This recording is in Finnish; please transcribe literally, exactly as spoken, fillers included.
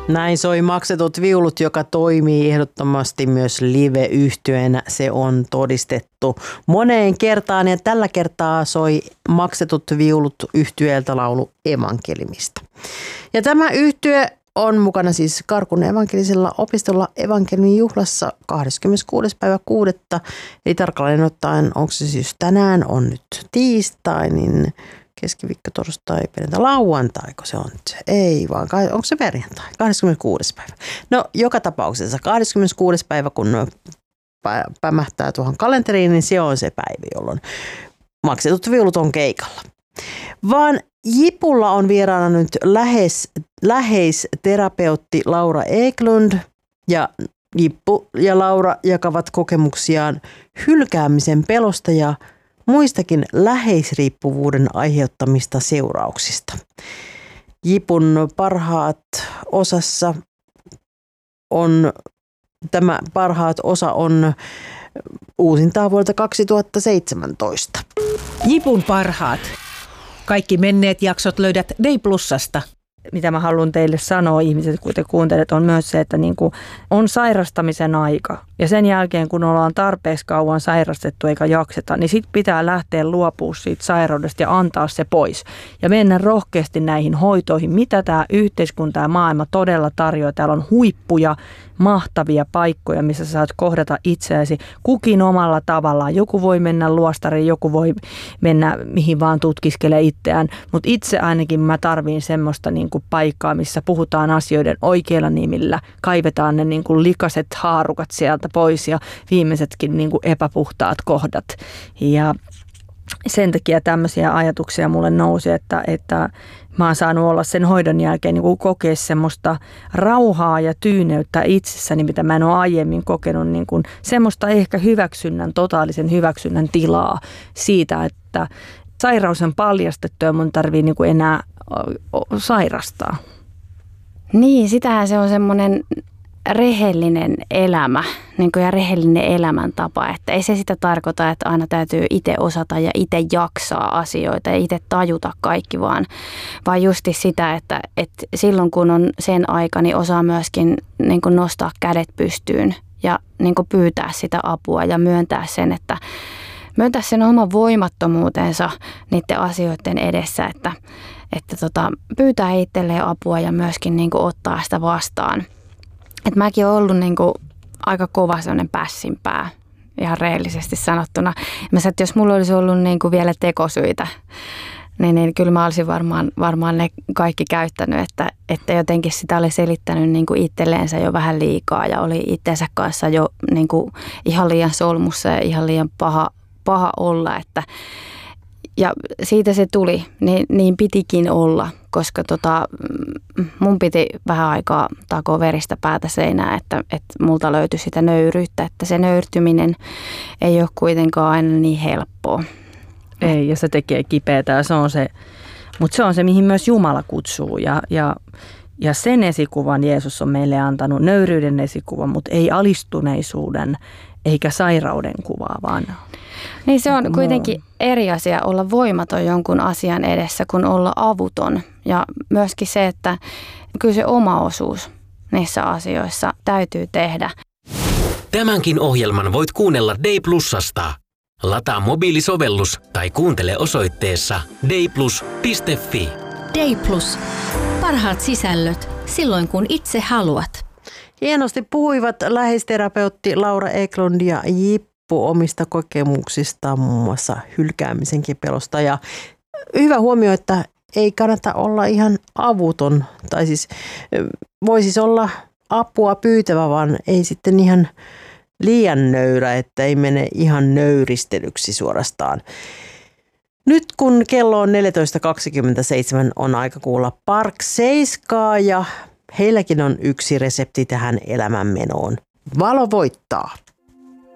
Näin soi Maksetut viulut, joka toimii ehdottomasti myös live-yhtyeenä. Se on todistettu moneen kertaan ja tällä kertaa soi Maksetut viulut -yhtyeeltä laulu Evankelimista. Ja tämä yhtye on mukana siis Karkun evankelisella opistolla evankeliumin juhlassa kahdeskymmeneskuudes päivä kuudetta. Eli tarkalleen ottaen, onko se siis tänään, on nyt tiistai, niin keskiviikko, torstai, perjantai, lauantai, kun se on se? Ei vaan, onko se perjantai? kahdeskymmeneskuudes päivä. No joka tapauksessa kahdeskymmeneskuudes päivä, kun pämähtää tuohon kalenteriin, niin se on se päivä, jolloin Maksetut viulut on keikalla. Vaan Jipulla on vieraana nyt lähes, läheisterapeutti Laura Eklund ja Jippu ja Laura jakavat kokemuksiaan hylkäämisen pelosta ja muistakin läheisriippuvuuden aiheuttamista seurauksista. Jipun parhaat osassa on, tämä parhaat osa on uusintaa vuodelta kaksituhattaseitsemäntoista. Jipun parhaat. Kaikki menneet jaksot löydät Day Plusasta. Mitä mä haluan teille sanoa, ihmiset, kun te kuuntelet, on myös se, että niin kuin on sairastamisen aika. Ja sen jälkeen, kun ollaan tarpeeksi kauan sairastettu eikä jakseta, niin sitten pitää lähteä luopua siitä sairaudesta ja antaa se pois. Ja mennä rohkeasti näihin hoitoihin, mitä tämä yhteiskunta ja maailma todella tarjoaa. Täällä on huippuja, mahtavia paikkoja, missä sä saat kohdata itseäsi kukin omalla tavallaan. Joku voi mennä luostariin, joku voi mennä mihin vaan tutkiskelee itseään. Mutta itse ainakin mä tarviin semmoista niin kuin paikkaa, missä puhutaan asioiden oikeilla nimillä. Kaivetaan ne niin kuin likaset haarukat sieltä pois ja viimeisetkin niin kuin epäpuhtaat kohdat. Ja sen takia tämmöisiä ajatuksia mulle nousi, että, että mä oon saanut olla sen hoidon jälkeen niin kuin kokea semmoista rauhaa ja tyyneyttä itsessäni, mitä mä en ole aiemmin kokenut. Niin kuin semmoista ehkä hyväksynnän, totaalisen hyväksynnän tilaa siitä, että sairaus on paljastettu ja mun tarvii niin kuin enää sairastaa. Niin, sitähän se on semmoinen rehellinen elämä niin kuin ja rehellinen elämäntapa, että ei se sitä tarkoita, että aina täytyy itse osata ja itse jaksaa asioita ja itse tajuta kaikki, vaan, vaan justi sitä, että, että silloin kun on sen aika, niin osaa myöskin niin kuin nostaa kädet pystyyn ja niin kuin pyytää sitä apua ja myöntää sen, että myöntää sen oman voimattomuutensa niiden asioiden edessä, että, että tota, pyytää itselleen apua ja myöskin niin kuin ottaa sitä vastaan. Et mäkin olen ollut niin kuin aika kova sellainen pässinpää, ihan reellisesti sanottuna. Mä sanoin, että jos mulla olisi ollut niin kuin vielä tekosyitä, niin, niin kyllä mä olisin varmaan, varmaan ne kaikki käyttänyt, että, että jotenkin sitä oli selittänyt niin kuin itselleensä jo vähän liikaa ja oli itsensä kanssa jo niin kuin ihan liian solmussa ja ihan liian paha, paha olla, että ja siitä se tuli, niin, niin pitikin olla, koska tota, mun piti vähän aikaa takoa veristä päätä seinään, että, että multa löytyi sitä nöyryyttä, että se nöyrtyminen ei ole kuitenkaan aina niin helppoa. Ei, ja se tekee kipeätä ja se on se, mutta se on se, mihin myös Jumala kutsuu ja, ja, ja sen esikuvan Jeesus on meille antanut, nöyryyden esikuvan, mutta ei alistuneisuuden eikä sairauden kuvaa, vaan niin se on kuitenkin eri asia olla voimaton jonkun asian edessä kuin olla avuton. Ja myöskin se, että kyllä se oma osuus niissä asioissa täytyy tehdä. Tämänkin ohjelman voit kuunnella Day Plusasta. Lataa mobiilisovellus tai kuuntele osoitteessa dayplus piste fi. Day Plus. Parhaat sisällöt silloin kun itse haluat. Hienosti puhuivat läheisterapeutti Laura Eklund ja Jippu omista kokemuksistaan, muun muassa hylkäämisenkin pelosta. Ja hyvä huomio, että ei kannata olla ihan avuton, tai siis voi siis olla apua pyytävä, vaan ei sitten ihan liian nöyrä, että ei mene ihan nöyristelyksi suorastaan. Nyt kun kello on neljätoista kaksikymmentäseitsemän, on aika kuulla Park seiskaa ja heilläkin on yksi resepti tähän elämänmenoon. Valo voittaa.